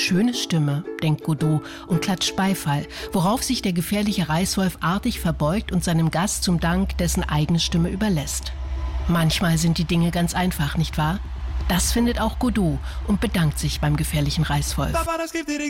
Schöne Stimme, denkt Godot und klatscht Beifall, worauf sich der gefährliche Reißwolf artig verbeugt und seinem Gast zum Dank dessen eigene Stimme überlässt. Manchmal sind die Dinge ganz einfach, nicht wahr? Das findet auch Godot und bedankt sich beim gefährlichen Reißwolf.